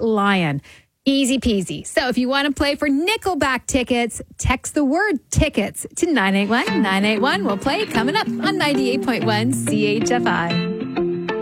Lion. Easy peasy. So if you want to play for Nickelback tickets, text the word tickets to 981-981. We'll play coming up on 98.1 CHFI.